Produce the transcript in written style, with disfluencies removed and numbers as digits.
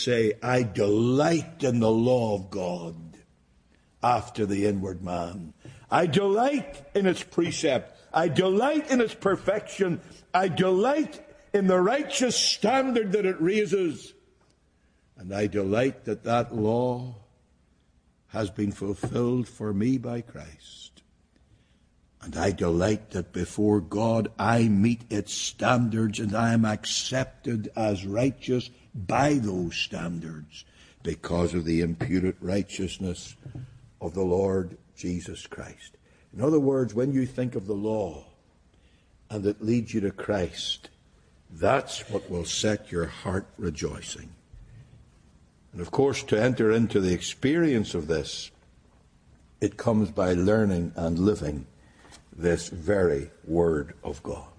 say, I delight in the law of God after the inward man. I delight in its precept. I delight in its perfection. I delight in the righteous standard that it raises. And I delight that that law has been fulfilled for me by Christ. And I delight that before God I meet its standards and I am accepted as righteous by those standards because of the imputed righteousness of the Lord Jesus Christ. In other words, when you think of the law and it leads you to Christ, that's what will set your heart rejoicing. And of course, to enter into the experience of this, it comes by learning and living this very Word of God.